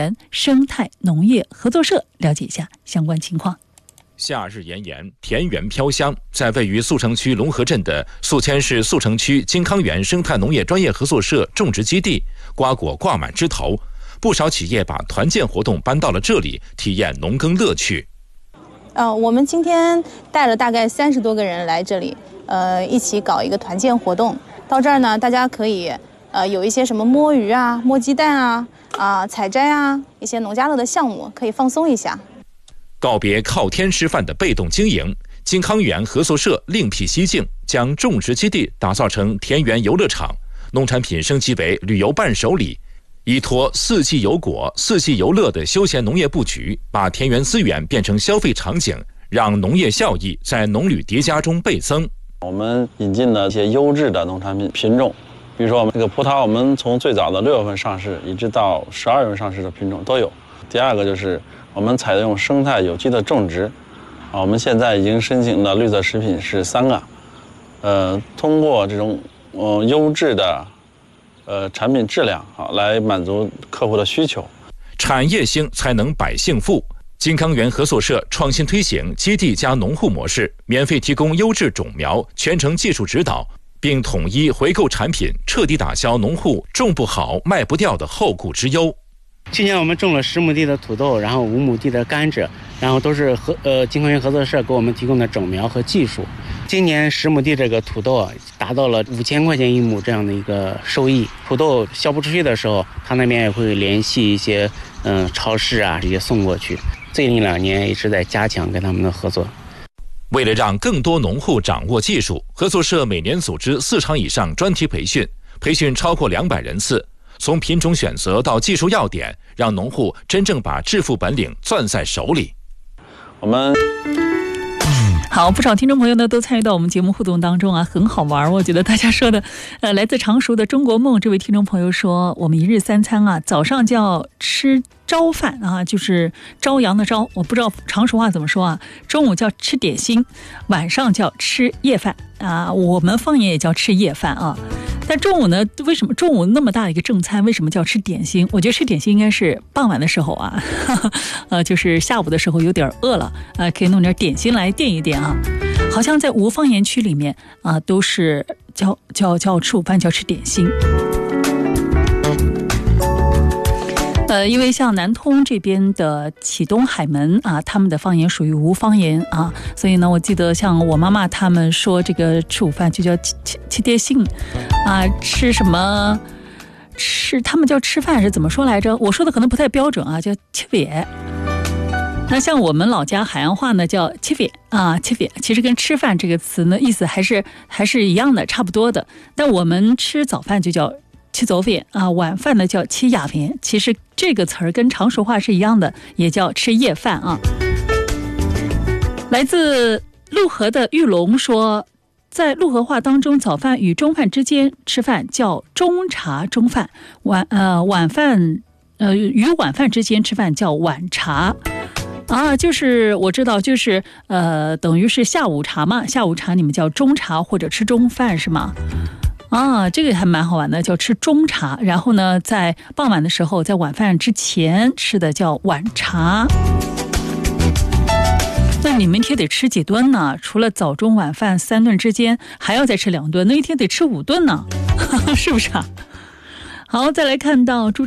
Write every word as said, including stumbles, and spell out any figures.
园生态农业合作社了解一下相关情况。 夏日炎炎，田园飘香，在位于速成区龙河镇的宿迁市速成区金康园生态农业专业合作社种植基地，瓜果挂满枝头，不少企业把团建活动搬到了这里，体验农耕乐趣。 呃，我们今天带了大概三十多个人来这里，呃，一起搞一个团建活动。到这儿呢，大家可以呃有一些什么摸鱼啊、摸鸡蛋啊、啊、呃、采摘啊，一些农家乐的项目，可以放松一下。 告别靠天吃饭的被动经营，金康园合作社另辟蹊径，将种植基地打造成田园游乐场，农产品升级为旅游伴手礼，依托四季有果、四季游乐的休闲农业布局，把田园资源变成消费场景，让农业效益在农旅叠加中倍增。 我们引进了一些优质的农产品品种，比如说这个葡萄，我们从最早的六月份上市，一直到十二月份上市的品种都有。第二个就是我们采用生态有机的种植，啊，我们现在已经申请的绿色食品是三个，呃，通过这种呃优质的呃产品质量啊，来满足客户的需求。 产业兴才能百姓富。金康园合作社创新推行基地加农户模式，免费提供优质种苗，全程技术指导，并统一回购产品，彻底打消农户种不好卖不掉的后顾之忧。 去年我们种了十亩地的土豆，然后五亩地的甘蔗，然后都是合呃金康园合作社给我们提供的种苗和技术。今年十亩地这个土豆啊，达到了五千块钱一亩这样的一个收益。土豆销不出去的时候，他那边也会联系一些嗯、呃、超市啊这些送过去。最近两年一直在加强跟他们的合作。 为了让更多农户掌握技术，合作社每年组织四场以上专题培训，培训超过两百人次。从品种选择到技术要点，让农户真正把致富本领攥在手里。 我们好，不少听众朋友呢都参与到我们节目互动当中啊，很好玩。我觉得大家说的，呃，来自常熟的中国梦这位听众朋友说，我们一日三餐啊，早上叫吃朝饭啊，就是朝阳的朝，我不知道常熟话怎么说啊。中午叫吃点心，晚上叫吃夜饭啊，我们方言也叫吃夜饭啊。但中午呢，为什么中午那么大的一个正餐，为什么叫吃点心？我觉得吃点心应该是傍晚的时候啊，呵呵呃，就是下午的时候有点饿了，呃，可以弄点点心来垫一垫啊。好像在吴方言区里面啊、呃，都是叫叫叫吃午饭叫吃点心。呃，因为像南通这边的启东海门啊，他们的方言属于吴方言啊，所以呢，我记得像我妈妈他们说这个吃午饭就叫吃吃吃点心啊，吃什么吃，他们叫吃饭是怎么说来着？我说的可能不太标准啊，叫吃饭。那像我们老家海洋话呢，叫吃饭啊，吃饭，其实跟吃饭这个词呢，意思还是还是一样的，差不多的。但我们吃早饭就叫吃早饭啊，晚饭呢叫吃夜饭。其实这个词儿跟常熟话是一样的，也叫吃夜饭啊。来自陆河的玉龙说，在陆河话当中，早饭与中饭之间吃饭叫中茶中饭，晚呃晚饭呃与晚饭之间吃饭叫晚茶。啊，就是我知道，就是呃，等于是下午茶嘛，下午茶你们叫中茶或者吃中饭是吗？啊，这个还蛮好玩的，叫吃中茶。然后呢，在傍晚的时候，在晚饭之前吃的叫晚茶。那你们一天得吃几顿呢？除了早中晚饭三顿之间，还要再吃两顿，那一天得吃五顿呢，是不是啊？好，再来看到朱